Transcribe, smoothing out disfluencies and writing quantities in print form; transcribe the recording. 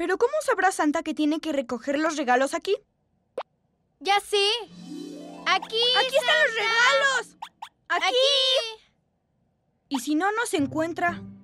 ¿Pero cómo sabrá Santa que tiene que recoger los regalos aquí? ¡Ya sé! ¡Aquí! ¡Aquí están los regalos! ¡Aquí! ¡Aquí! ¿Y si no nos encuentra?